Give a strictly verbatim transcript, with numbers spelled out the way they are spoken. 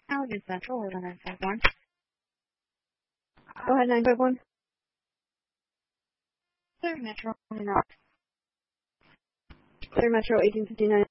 Allegheny Central, order nine five one. Go ahead, nine five one. Clear Metro, New York. Clear Metro, eighteen fifty-nine.